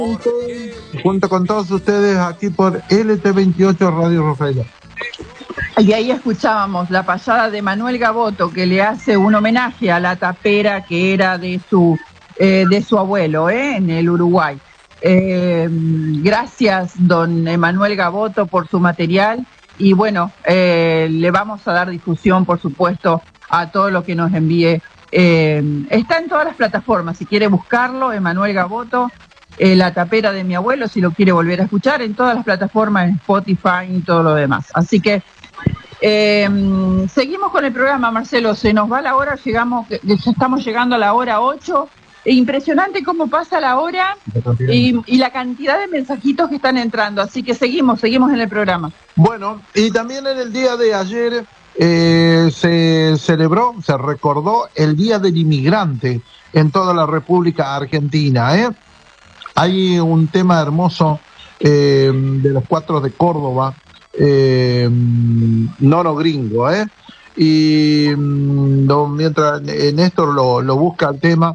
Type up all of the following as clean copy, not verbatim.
junto con todos ustedes aquí por LT28 Radio Rafaela. Y ahí escuchábamos la payada de Manuel Gaboto, que le hace un homenaje a la tapera que era de su abuelo en el Uruguay. Gracias, don Manuel Gaboto, por su material. Y bueno, le vamos a dar difusión, por supuesto, a todo lo que nos envíe. Está en todas las plataformas, si quiere buscarlo, Emanuel Gaboto, la tapera de mi abuelo, si lo quiere volver a escuchar, en todas las plataformas, en Spotify y todo lo demás. Así que seguimos con el programa, Marcelo, se nos va la hora, ya estamos llegando a la hora 8. Impresionante cómo pasa la hora y la cantidad de mensajitos que están entrando, así que seguimos en el programa. Bueno, y también en el día de ayer se recordó el Día del Inmigrante en toda la República Argentina. Hay un tema hermoso de los Cuatro de Córdoba, Nono Gringo, y mientras Néstor lo busca el tema,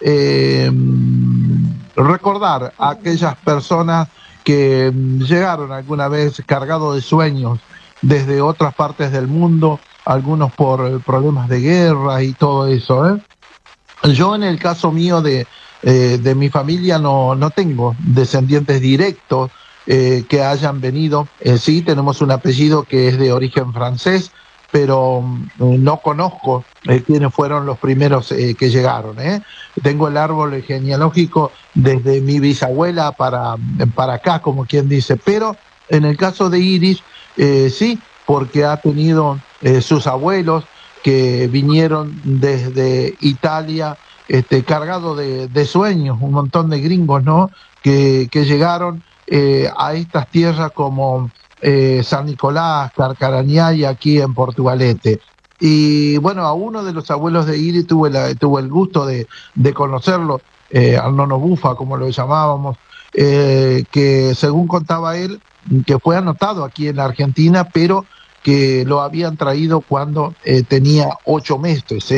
recordar a aquellas personas que llegaron alguna vez cargados de sueños desde otras partes del mundo, algunos por problemas de guerra y todo eso. Yo en el caso mío de mi familia no tengo descendientes directos que hayan venido. Sí, tenemos un apellido que es de origen francés, pero no conozco quiénes fueron los primeros que llegaron. Tengo el árbol genealógico desde mi bisabuela para acá, como quien dice, pero en el caso de Iris, sí, porque ha tenido sus abuelos que vinieron desde Italia, cargado de sueños, un montón de gringos, ¿no? Que llegaron a estas tierras como San Nicolás, Carcarañá y aquí en Portugalete. Y bueno, a uno de los abuelos de Iris tuve el gusto de conocerlo, al Nono Bufa, como lo llamábamos, que según contaba él, que fue anotado aquí en la Argentina, pero que lo habían traído cuando tenía 8 meses,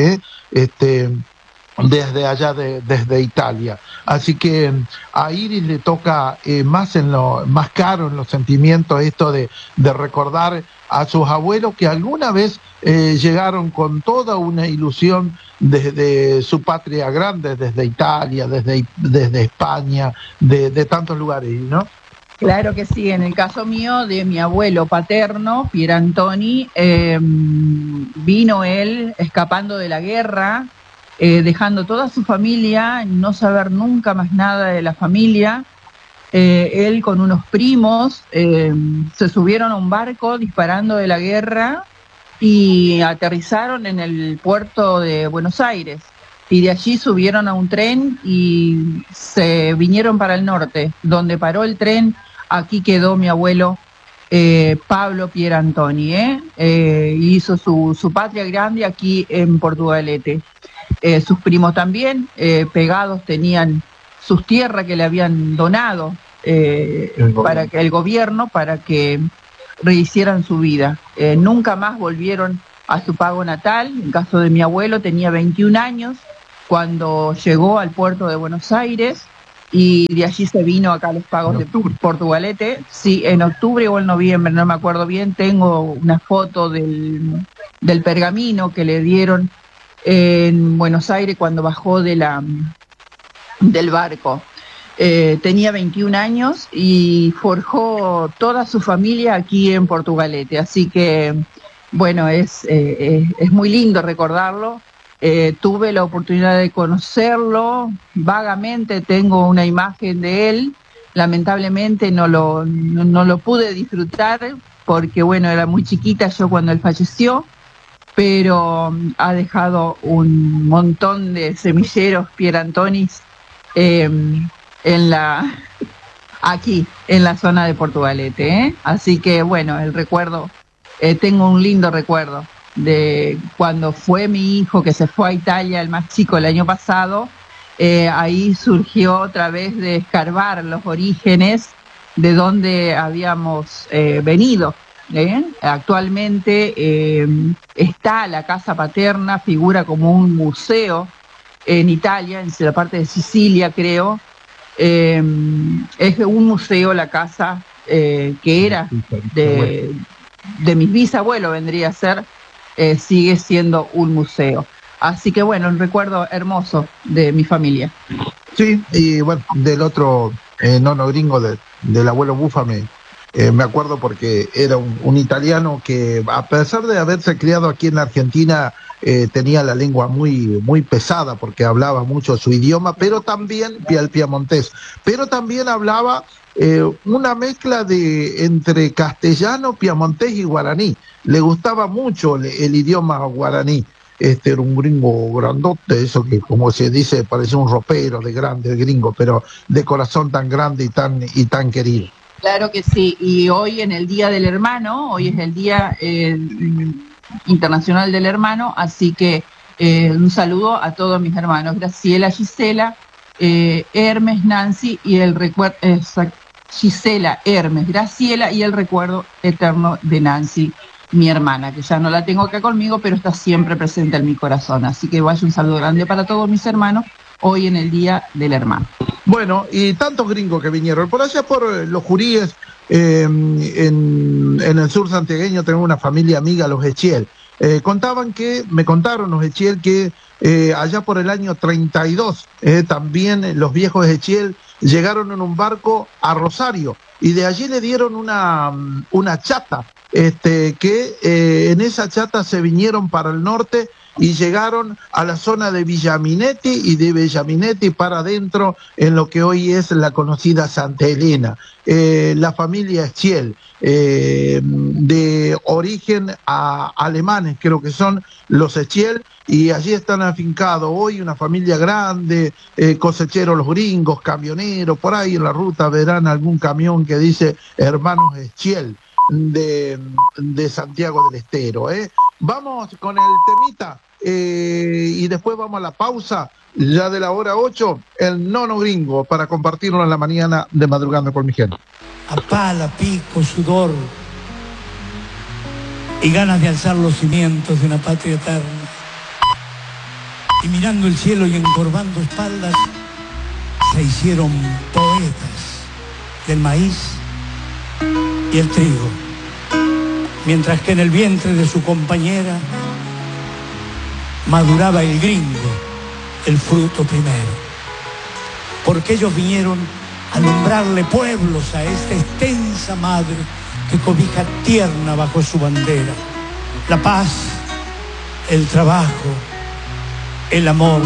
desde allá, desde Italia. Así que a Iris le toca más caro en los sentimientos esto de recordar a sus abuelos que alguna vez llegaron con toda una ilusión desde su patria grande, desde Italia, desde España, de tantos lugares, ¿no? Claro que sí, en el caso mío de mi abuelo paterno, Pier Antoni, vino él escapando de la guerra, dejando toda su familia, no saber nunca más nada de la familia. Él con unos primos se subieron a un barco disparando de la guerra y aterrizaron en el puerto de Buenos Aires. Y de allí subieron a un tren y se vinieron para el norte. Donde paró el tren, aquí quedó mi abuelo Pablo Pier Antoni. Hizo su patria grande aquí en Portugalete. Sus primos también, pegados, tenían sus tierras que le habían donado para que el gobierno, para que rehicieran su vida. Nunca más volvieron a su pago natal. En caso de mi abuelo tenía 21 años cuando llegó al puerto de Buenos Aires y de allí se vino acá a los pagos de Portugalete. Sí, en octubre o en noviembre, no me acuerdo bien. Tengo una foto del pergamino que le dieron en Buenos Aires cuando bajó del barco. Tenía 21 años y forjó toda su familia aquí en Portugalete, así que bueno, es muy lindo recordarlo. Tuve la oportunidad de conocerlo vagamente, tengo una imagen de él, lamentablemente no lo pude disfrutar porque bueno, era muy chiquita yo cuando él falleció, pero ha dejado un montón de semilleros Pier Antonis aquí en la zona de Portugalete, Así que bueno, el recuerdo, tengo un lindo recuerdo de cuando fue mi hijo que se fue a Italia, el más chico, el año pasado. Ahí surgió otra vez de escarbar los orígenes de donde habíamos venido. Actualmente está la casa paterna, figura como un museo en Italia, en la parte de Sicilia creo, Es un museo la casa que era de mis bisabuelos, vendría a ser, sigue siendo un museo. Así que bueno, un recuerdo hermoso de mi familia. Sí, y bueno, del otro nono gringo del abuelo Bufa me acuerdo porque era un italiano que, a pesar de haberse criado aquí en la Argentina, tenía la lengua muy pesada porque hablaba mucho su idioma, pero también el piamontés, pero también hablaba una mezcla entre castellano, piamontés y guaraní. Le gustaba mucho el idioma guaraní. Este era un gringo grandote, eso que como se dice, parece un ropero de grande, el gringo, pero de corazón tan grande y tan querido. Claro que sí, y hoy en el Día del Hermano, hoy es el Día Internacional del Hermano, así que un saludo a todos mis hermanos, Graciela, Gisela, Hermes, Nancy y el recuerdo, Gisela, Hermes, Graciela y el recuerdo eterno de Nancy, mi hermana, que ya no la tengo acá conmigo, pero está siempre presente en mi corazón. Así que vaya un saludo grande para todos mis hermanos, hoy en el Día del Hermano. Bueno, y tantos gringos que vinieron. Por allá por los Juríes, en el sur santiagueño, tengo una familia amiga, los Echiel. Me contaron los Echiel que allá por el año 32, también los viejos Echiel llegaron en un barco a Rosario y de allí le dieron una chata, que en esa chata se vinieron para el norte y llegaron a la zona de Villaminetti y de Villaminetti para adentro en lo que hoy es la conocida Santa Elena. La familia Schiel, de origen alemanes, creo que son los Schiel, y allí están afincados hoy una familia grande, cosecheros los gringos, camioneros, por ahí en la ruta verán algún camión que dice hermanos Schiel de Santiago del Estero. Vamos con el temita y después vamos a la pausa ya de la hora 8, el nono gringo, para compartirlo en la mañana de Madrugando con mi gente. A pala, pico, sudor y ganas de alzar los cimientos de una patria eterna. Y mirando el cielo y encorvando espaldas, se hicieron poetas del maíz y el trigo, mientras que en el vientre de su compañera maduraba el gringo, el fruto primero. Porque ellos vinieron a alumbrarle pueblos a esta extensa madre que cobija tierna bajo su bandera. La paz, el trabajo, el amor,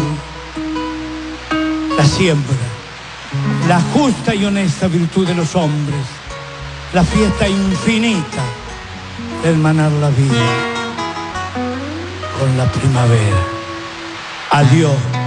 la siembra, la justa y honesta virtud de los hombres, la fiesta infinita de hermanar la vida con la primavera. Adiós.